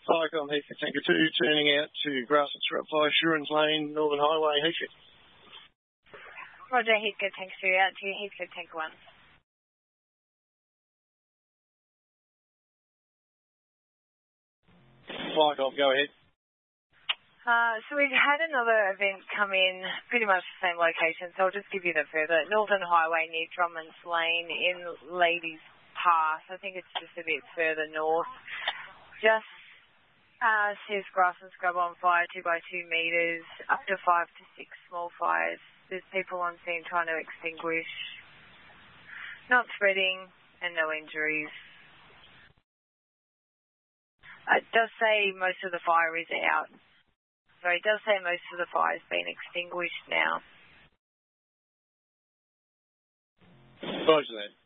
Cyclone Heathcote Tanker 2, turning out to Grasslands Route 5, Shuren's Lane, Northern Highway, Heathcote. Roger, Heathcote Tanker 2, out to Heathcote Tanker 1. Cyclone, go ahead. So we've had another event come in, pretty much the same location, so I'll just give you the further. Northern Highway near Drummond's Lane in Ladies Pass. I think it's just a bit further north. Just says Grassland Scrub on fire, 2 by 2 metres, up to 5 to 6 small fires. There's people on scene trying to extinguish. Not spreading and no injuries. It does say most of the fire is out. So it does say most of the fire's been extinguished now. Roger that.